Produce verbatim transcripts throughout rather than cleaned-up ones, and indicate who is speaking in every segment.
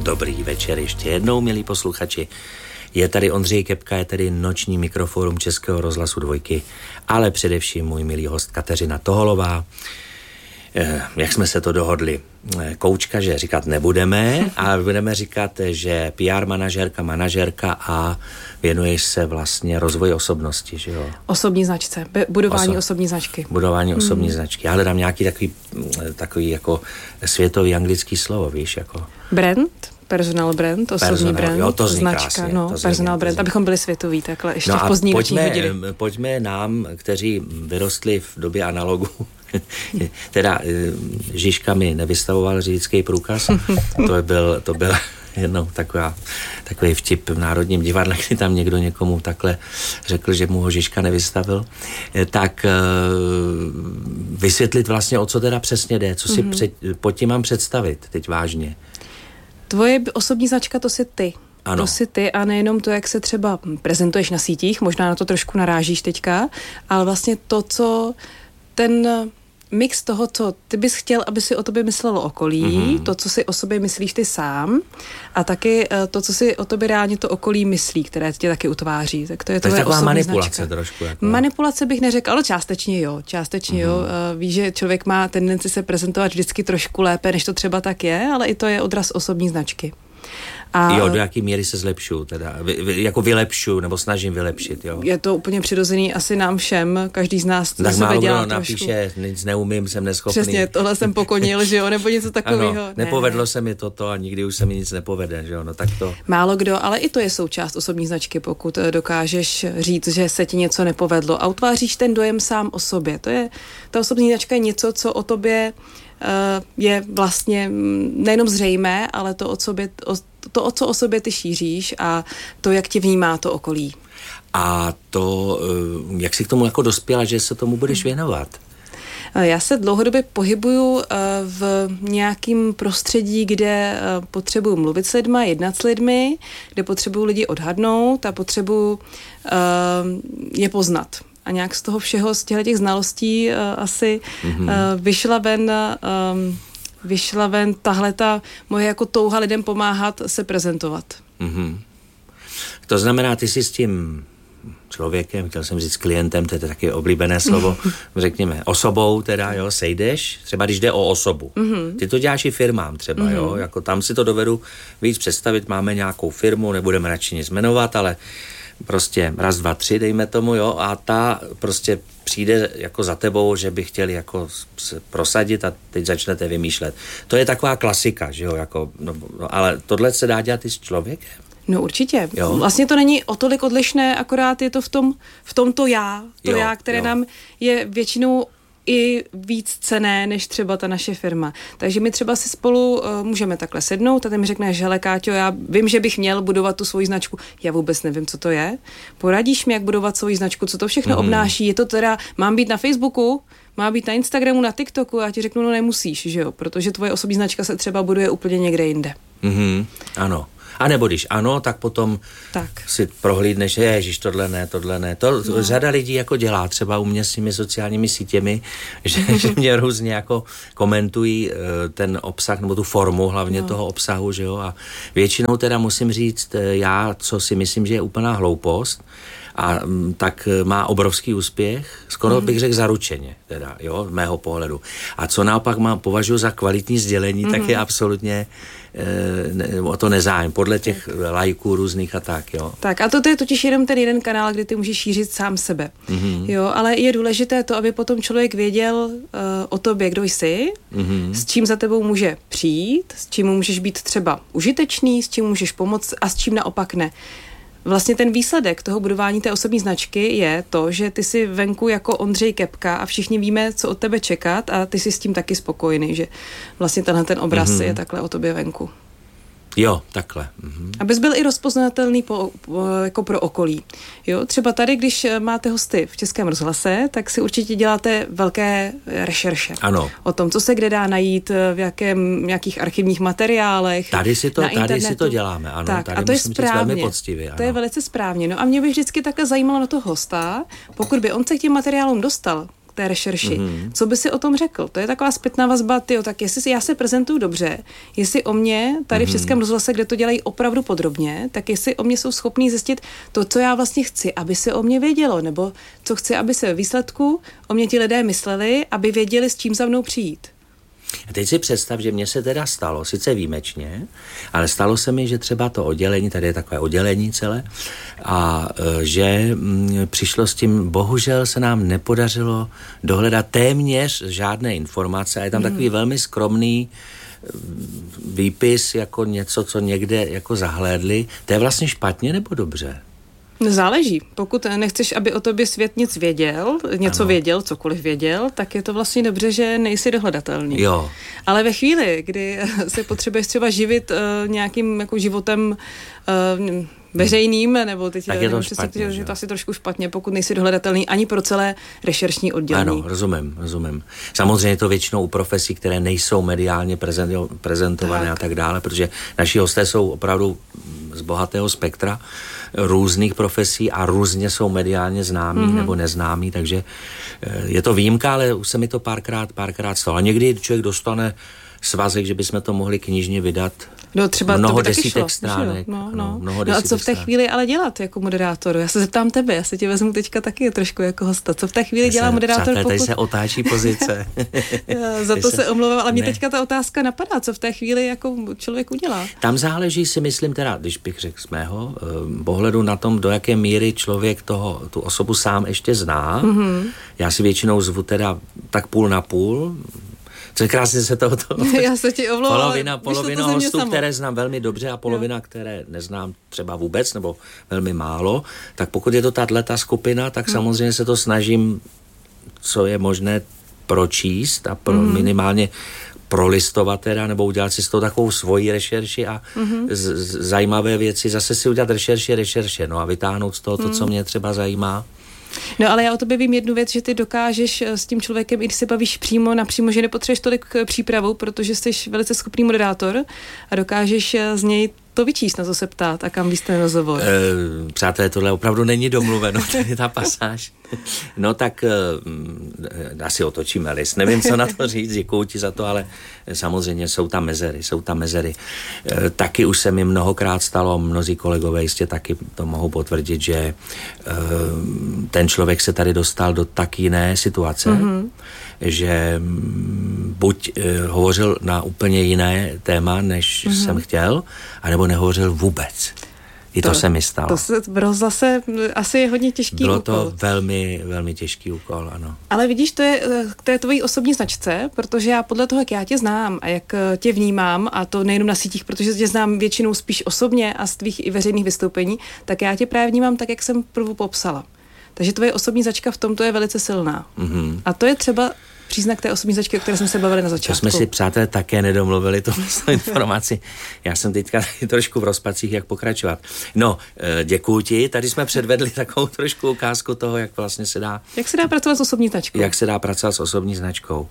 Speaker 1: Dobrý večer ještě jednou, milí posluchači. Je tady Ondřej Kepka, je tady noční mikrofórum Českého rozhlasu Dvojky, ale především můj milý host Kateřina Toholová. Eh, jak jsme se to dohodli? Eh, koučka, že říkat nebudeme, ale budeme říkat, že P R manažerka, manažerka a věnuješ se vlastně rozvoji osobnosti, že jo?
Speaker 2: Osobní značce, budování
Speaker 1: Oso-
Speaker 2: osobní značky.
Speaker 1: Budování hmm. osobní značky. Já hledám nějaký takový, takový jako světový anglický slovo, víš, jako...
Speaker 2: Brand? Personal brand, osobní
Speaker 1: personal,
Speaker 2: brand,
Speaker 1: jo, to zní
Speaker 2: značka,
Speaker 1: krásně,
Speaker 2: no,
Speaker 1: to zní,
Speaker 2: personal
Speaker 1: to
Speaker 2: brand,
Speaker 1: zní.
Speaker 2: abychom byli světoví, takhle ještě
Speaker 1: no
Speaker 2: v pozdní
Speaker 1: pojďme,
Speaker 2: noční hodiny.
Speaker 1: Pojďme nám, kteří vyrostli v době analogu, teda Žižka mi nevystavoval řidičský průkaz, to byl, to byl jednou taková, takový vtip v Národním divadle, kdy tam někdo někomu takhle řekl, že mu ho Žižka nevystavil, tak vysvětlit vlastně, o co teda přesně jde, co si mm-hmm. před, pod tím mám představit teď vážně.
Speaker 2: Tvoje osobní značka, to jsi ty.
Speaker 1: Ano.
Speaker 2: To jsi ty a nejenom to, jak se třeba prezentuješ na sítích, možná na to trošku narážíš teďka, ale vlastně to, co ten mix toho, co ty bys chtěl, aby si o tobě myslelo okolí, mm-hmm. to, co si o sobě myslíš ty sám a taky to, co si o tobě reálně to okolí myslí, které tě taky utváří. Tak to je tvoje osobní
Speaker 1: manipulace
Speaker 2: značka.
Speaker 1: Trošku. Jako.
Speaker 2: Manipulace bych neřekla, ale částečně jo. Částečně mm-hmm. jo. Víš, že člověk má tendenci se prezentovat vždycky trošku lépe, než to třeba tak je, ale i to je odraz osobní značky. A
Speaker 1: jo, do jaký míry se zlepšuju, teda, vy, vy, jako vylepšuju, nebo snažím vylepšit, jo.
Speaker 2: Je to úplně přirozený asi nám všem, každý z nás
Speaker 1: tak
Speaker 2: sebe
Speaker 1: málo
Speaker 2: dělá
Speaker 1: kdo
Speaker 2: trošku.
Speaker 1: napíše, nic neumím, jsem neschopný.
Speaker 2: Přesně, tohle jsem pokonil, že jo, nebo něco takového.
Speaker 1: Ano, nepovedlo ne. se mi toto a nikdy už se mi nic nepovede, že jo, no tak to.
Speaker 2: Málo kdo, ale i to je součást osobní značky, pokud dokážeš říct, že se ti něco nepovedlo a utváříš ten dojem sám o sobě. To je, ta osobní značka je něco, co o tobě je vlastně nejenom zřejmé, ale to, o sobě, to, o co o sobě ty šíříš a to, jak tě vnímá to okolí.
Speaker 1: A to, jak jsi k tomu jako dospěla, že se tomu budeš věnovat?
Speaker 2: Já se dlouhodobě pohybuju v nějakém prostředí, kde potřebuju mluvit s lidma, jednat s lidmi, kde potřebuju lidi odhadnout a potřebuju je poznat. A nějak z toho všeho, z těch znalostí uh, asi mm-hmm. uh, vyšla ven, um, vyšla ven tahleta moje jako touha lidem pomáhat se prezentovat.
Speaker 1: Mm-hmm. To znamená, ty jsi s tím člověkem, chtěl jsem říct klientem, to je taky oblíbené slovo, řekněme osobou teda, jo, sejdeš, třeba když jde o osobu. Mm-hmm. Ty to děláš i firmám třeba, mm-hmm. jo, jako tam si to dovedu víc představit, máme nějakou firmu, nebudeme radši nic jmenovat, ale prostě raz, dva, tři, dejme tomu, jo, a ta prostě přijde jako za tebou, že by chtěli jako se prosadit a teď začnete vymýšlet. To je taková klasika, že jo, jako, no, no, ale tohle se dá dělat i s člověkem.
Speaker 2: No určitě.
Speaker 1: Jo.
Speaker 2: Vlastně to není o tolik odlišné, akorát je to v tom, v tom to já, to jo, já, které jo. nám je většinou i víc cenné, než třeba ta naše firma. Takže my třeba si spolu uh, můžeme takhle sednout a ty mi řekneš, hele Káťo, já vím, že bych měl budovat tu svoji značku. Já vůbec nevím, co to je. Poradíš mi, jak budovat svoji značku, co to všechno mm. obnáší. Je to teda, mám být na Facebooku, má být na Instagramu, na TikToku, já ti řeknu, no nemusíš, že jo, protože tvoje osobní značka se třeba buduje úplně někde jinde.
Speaker 1: Mm-hmm. Ano. A nebo když ano, tak potom
Speaker 2: tak.
Speaker 1: si prohlídneš, ježiš, tohle ne, tohle ne. To no. řada lidí jako dělá, třeba u mě s těmi sociálními sítěmi, že, že mě různě jako komentují ten obsah, nebo tu formu hlavně no. toho obsahu, že jo. A většinou teda musím říct, já, co si myslím, že je úplná hloupost, a tak má obrovský úspěch, skoro mm. bych řekl zaručeně, teda, jo, mého pohledu. A co naopak mám, považuji za kvalitní sdělení, mm. tak je absolutně e, ne, o to nezájem, podle těch lajků různých a tak, jo.
Speaker 2: Tak a to je totiž jenom ten jeden kanál, kde ty můžeš šířit sám sebe, mm. jo, ale je důležité to, aby potom člověk věděl uh, o tobě, kdo jsi, mm. s čím za tebou může přijít, s čím můžeš být třeba užitečný, s čím můžeš pomoct a s čím naopak ne. Vlastně ten výsledek toho budování té osobní značky je to, že ty jsi venku jako Ondřej Kepka a všichni víme, co od tebe čekat a ty jsi s tím taky spokojený, že vlastně tenhle ten obraz mm-hmm. je takhle o tobě venku.
Speaker 1: Jo, takhle. Mhm.
Speaker 2: Abys byl i rozpoznatelný po, po, jako pro okolí. Jo, třeba tady, když máte hosty v Českém rozhlase, tak si určitě děláte velké rešerše.
Speaker 1: Ano.
Speaker 2: O tom, co se kde dá najít, v jakém, nějakých archivních materiálech.
Speaker 1: Tady si to,
Speaker 2: na
Speaker 1: tady
Speaker 2: internetu.
Speaker 1: si to děláme, ano.
Speaker 2: Tak,
Speaker 1: tady
Speaker 2: a to je
Speaker 1: musím
Speaker 2: správně.
Speaker 1: velmi poctivě, ano.
Speaker 2: To je velice správně. No a mě by vždycky takhle zajímalo na toho hosta, pokud by on se k těm materiálům dostal, té rešerši. Mm-hmm. Co by si o tom řekl? To je taková zpětná vazba, tyjo, tak jestli já se prezentuju dobře, jestli o mě tady v Českém rozhlase, kde to dělají opravdu podrobně, tak jestli o mě jsou schopní zjistit to, co já vlastně chci, aby se o mě vědělo, nebo co chci, aby se ve výsledku o mě ti lidé mysleli, aby věděli, s čím za mnou přijít.
Speaker 1: A teď si představ, že mně se teda stalo, sice výjimečně, ale stalo se mi, že třeba to oddělení, tady je takové oddělení celé, a že m, přišlo s tím, bohužel se nám nepodařilo dohledat téměř žádné informace a je tam mm. takový velmi skromný výpis jako něco, co někde jako zahlédli. To je vlastně špatně nebo dobře?
Speaker 2: Záleží. Pokud nechceš, aby o tobě svět nic věděl, něco ano. věděl, cokoliv věděl, tak je to vlastně dobře, že nejsi dohledatelný.
Speaker 1: Jo.
Speaker 2: Ale ve chvíli, kdy se potřebuješ třeba živit uh, nějakým jako životem uh, veřejným, nebo teď
Speaker 1: tak je to špatně,
Speaker 2: že, že to asi trošku špatně, pokud nejsi dohledatelný ani pro celé rešeršní oddělení.
Speaker 1: Ano, rozumím, rozumím. Samozřejmě je to většinou u profesí, které nejsou mediálně prezentované tak. a tak dále, protože naši hosté jsou opravdu z bohatého spektra různých profesí a různě jsou mediálně známí mm-hmm. nebo neznámí, takže je to výjimka, ale už se mi to párkrát, párkrát stalo. A někdy člověk dostane svazek, že bychom to mohli knižně vydat.
Speaker 2: No třeba
Speaker 1: mnoho
Speaker 2: to by
Speaker 1: desítek stránek.
Speaker 2: No, no.
Speaker 1: No, mnoho
Speaker 2: no a co v té
Speaker 1: stránek.
Speaker 2: chvíli ale dělat jako moderátor? Já se zeptám tebe, já se tě vezmu teďka taky trošku jako hosta. Co v té chvíli dělá moderátor?
Speaker 1: Přátelé,
Speaker 2: pokud...
Speaker 1: tady se otáčí pozice.
Speaker 2: Za to se, se omlouvám, ale mě
Speaker 1: ne.
Speaker 2: teďka ta otázka napadá. Co v té chvíli jako člověk udělá?
Speaker 1: Tam záleží, si myslím, teda, když bych řekl z mého uh, pohledu na tom, do jaké míry člověk toho, tu osobu sám ještě zná. Mm-hmm. Já si většinou zvu teda tak půl na půl. Co krásně se to... to
Speaker 2: Já se ti omlouvám.
Speaker 1: Polovina, polovina to hostů, samo. Které znám velmi dobře a polovina, jo. které neznám třeba vůbec nebo velmi málo, tak pokud je to tato skupina, tak hmm. samozřejmě se to snažím, co je možné pročíst a pro hmm. minimálně prolistovat teda, nebo udělat si z toho takovou svoji rešerši a mm-hmm. z, z, zajímavé věci, zase si udělat rešerši, rešerše, no a vytáhnout z toho to, mm. co mě třeba zajímá.
Speaker 2: No ale já o tobě vím jednu věc, že ty dokážeš s tím člověkem, i když se bavíš přímo napřímo, že nepotřebuješ tolik přípravu, protože jsi velice schopný moderátor a dokážeš z něj to vyčíst, na co se ptát a kam víš ten rozhovor.
Speaker 1: E, přátelé, tohle opravdu není domluveno, tady ta pasáž. No tak e, asi otočíme list. Nevím, co na to říct, děkuju ti za to, ale samozřejmě jsou tam mezery, jsou tam mezery. E, taky už se mi mnohokrát stalo, mnozí kolegové jistě taky to mohou potvrdit, že e, ten člověk se tady dostal do tak jiné situace, mm-hmm. že buď e, hovořil na úplně jiné téma, než mm-hmm. jsem chtěl, anebo nehovořil vůbec. I to, to se mi stalo.
Speaker 2: To se bylo zase asi je hodně těžký
Speaker 1: bylo
Speaker 2: úkol.
Speaker 1: Bylo to velmi, velmi těžký úkol, ano.
Speaker 2: Ale vidíš, to je, to je tvojí osobní značce, protože já podle toho, jak já tě znám a jak tě vnímám, a to nejenom na sítích, protože tě znám většinou spíš osobně a z tvých i veřejných vystoupení, tak já tě právě vnímám tak, jak jsem prvu popsala. Takže tvoje osobní značka v tomto je velice silná. Mm-hmm. A to je třeba příznak té osobní značky, o které jsme se bavili na začátku.
Speaker 1: To jsme si, přátelé, také nedomluvili tu informaci. Já jsem teďka trošku v rozpacích, jak pokračovat. No, děkuju ti. Tady jsme předvedli takovou trošku ukázku toho, jak vlastně se dá...
Speaker 2: Jak se dá pracovat s osobní značkou?
Speaker 1: Jak se dá pracovat s osobní značkou.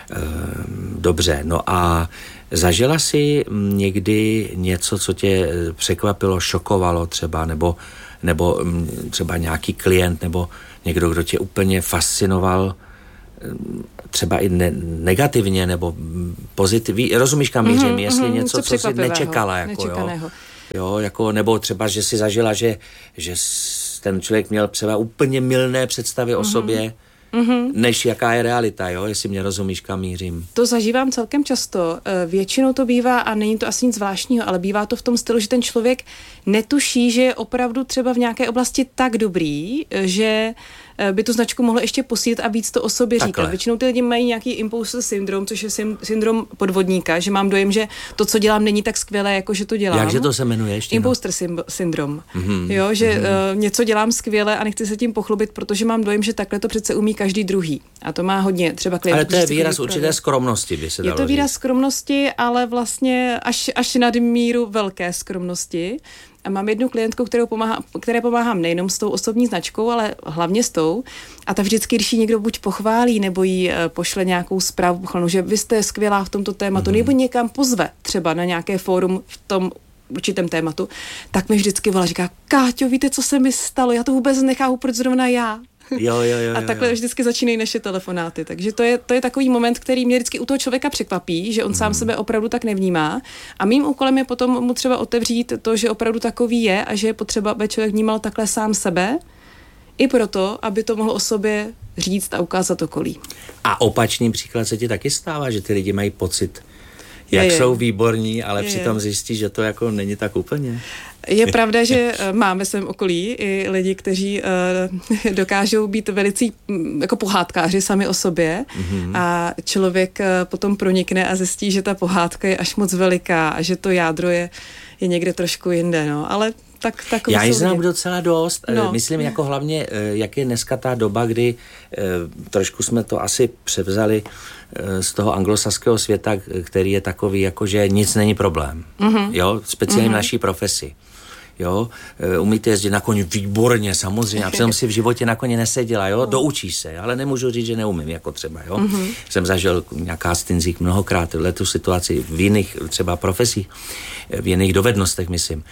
Speaker 1: Dobře, no a zažila jsi někdy něco, co tě překvapilo, šokovalo třeba, nebo, nebo třeba nějaký klient, nebo někdo, kdo tě úplně fascinoval, třeba i ne, negativně nebo pozitivně, rozumíš, kam mířím, mm-hmm, jestli mm-hmm, něco, co jsi nečekala, jako jo, jo, jako, nebo třeba, že si zažila, že, že ten člověk měl třeba úplně mylné představy mm-hmm. o sobě, mm-hmm. než jaká je realita, jo, jestli mě rozumíš, kam mířím.
Speaker 2: To zažívám celkem často. Většinou to bývá, a není to asi nic zvláštního, ale bývá to v tom stylu, že ten člověk netuší, že je opravdu třeba v nějaké oblasti tak dobrý, že by tu značku mohlo ještě posílit a víc to o sobě Takhle. říkat. Většinou ty lidi mají nějaký imposter syndrom, což je syndrom podvodníka, že mám dojem, že to, co dělám, není tak skvělé, jako že to dělám.
Speaker 1: Jakže to se jmenuje ještě?
Speaker 2: Imposter no? syndrom. Mm-hmm. Jo, že mm-hmm. uh, něco dělám skvěle a nechci se tím pochlubit, protože mám dojem, že takhle to přece umí každý druhý. A to má hodně třeba klientů.
Speaker 1: Ale to je výraz určité skromnosti, by se dalo
Speaker 2: Je to výraz
Speaker 1: říct.
Speaker 2: skromnosti, ale vlastně až, až nad míru velké skromnosti. A mám jednu klientku, kterou pomáhá, které pomáhám nejenom s tou osobní značkou, ale hlavně s tou. A ta vždycky, když ji někdo buď pochválí, nebo jí pošle nějakou zprávu pochvalnou, že vy jste skvělá v tomto tématu, mm-hmm. nebo někam pozve třeba na nějaké fórum v tom určitém tématu, tak mi vždycky volá, říká, Káťo, víte, co se mi stalo? Já to vůbec nechápu, proč zrovna já.
Speaker 1: Jo, jo, jo,
Speaker 2: a takhle
Speaker 1: jo.
Speaker 2: vždycky začínají naše telefonáty. Takže to je, to je takový moment, který mě vždycky u toho člověka překvapí, že on sám hmm. sebe opravdu tak nevnímá. A mým úkolem je potom mu třeba otevřít to, že opravdu takový je a že je potřeba, aby člověk vnímal takhle sám sebe, i proto, aby to mohl o sobě říct a ukázat okolí.
Speaker 1: A opačný příklad se ti taky stává, že ty lidi mají pocit, jak je, je. jsou výborní, ale je, přitom zjistí, že to jako není tak úplně.
Speaker 2: Je pravda, že máme ve svém okolí i lidi, kteří uh, dokážou být velicí jako pohádkáři sami o sobě mm-hmm. a člověk uh, potom pronikne a zjistí, že ta pohádka je až moc veliká a že to jádro je, je někde trošku jinde, no, ale tak, tak
Speaker 1: já ji znám docela dost. No. Myslím jako hlavně, jak je dneska ta doba, kdy trošku jsme to asi převzali z toho anglosaského světa, který je takový, jako že nic není problém. Mm-hmm. Jo, speciálně mm-hmm. v naší profesi. Jo, umíte jezdit na koni výborně, samozřejmě, a přitom si v životě na koni neseděla, jo, doučíš se, ale nemůžu říct, že neumím, jako třeba, jo. Mm-hmm. Jsem zažil nějaká stinzík mnohokrát tu situaci v jiných třeba profesích, v jiných dovednostech, myslím.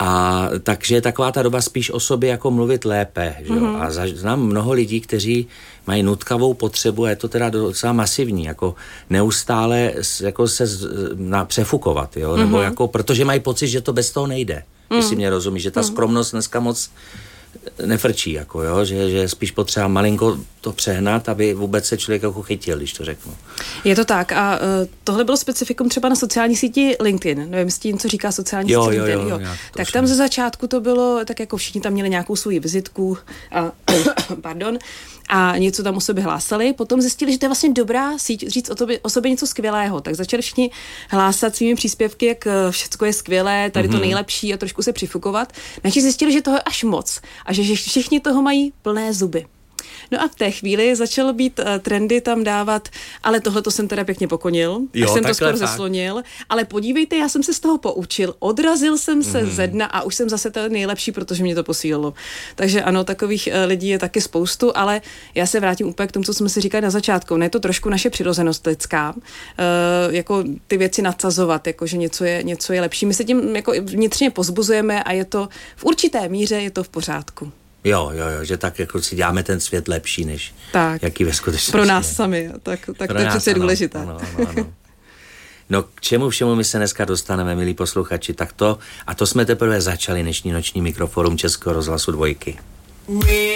Speaker 1: A takže je taková ta doba spíš o sobě jako mluvit lépe, že jo. Mm-hmm. A zaž, znám mnoho lidí, kteří mají nutkavou potřebu, a je to teda docela masivní, jako neustále jako se z, na, přefukovat, jo, mm-hmm. nebo jako, protože mají pocit, že to bez toho nejde. Mm. Jestli mě rozumíš, že ta mm. skromnost dneska moc nefrčí, jako jo, že, že spíš potřeba malinko to přehnat, aby vůbec se člověk jako chytil, když to řeknu.
Speaker 2: Je to tak a uh, tohle bylo specifikum třeba na sociální síti LinkedIn, nevím, s tím, co říká sociální
Speaker 1: jo,
Speaker 2: síti
Speaker 1: jo,
Speaker 2: LinkedIn,
Speaker 1: jo,
Speaker 2: jo. Tak tam ze začátku to bylo, tak jako všichni tam měli nějakou svou vizitku a pardon, a něco tam o sobě hlásali, potom zjistili, že to je vlastně dobrá síť říct o, tobě, o sobě něco skvělého, tak začali všichni hlásat svými příspěvky, jak všecko je skvělé, tady mm-hmm. to nejlepší a trošku se přifukovat. Naši zjistili, že toho je až moc a že všichni toho mají plné zuby. No a v té chvíli začalo být uh, trendy tam dávat, ale tohle to jsem teda pěkně pokonil, jo, jsem to skoro tak zeslonil, ale podívejte, já jsem se z toho poučil, odrazil jsem se mm. ze dna a už jsem zase ten nejlepší, protože mě to posílilo. Takže ano, takových uh, lidí je taky spoustu, ale já se vrátím úplně k tomu, co jsme si říkali na začátku. Ne, je to trošku naše přirozenost lidská, uh, jako ty věci nadsazovat, jako že něco je, něco je lepší. My se tím jako vnitřně pozbuzujeme a je to v určité míře je to v pořádku.
Speaker 1: Jo, jo, jo, že tak jako si děláme ten svět lepší, než
Speaker 2: tak,
Speaker 1: jaký ve skutečnosti.
Speaker 2: Pro nás sami, tak, tak to je přece důležité.
Speaker 1: Ano, ano, ano. No k čemu všemu my se dneska dostaneme, milí posluchači, tak to, a to jsme teprve začali dnešní noční mikroforum Českého rozhlasu Dvojky.